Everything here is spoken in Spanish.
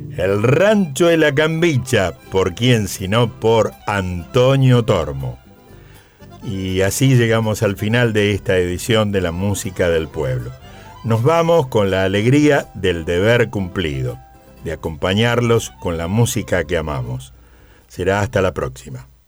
El Rancho de la Cambicha, ¿por quién sino por Antonio Tormo? Y así llegamos al final de esta edición de la Música del Pueblo. Nos vamos con la alegría del deber cumplido, de acompañarlos con la música que amamos. Será hasta la próxima.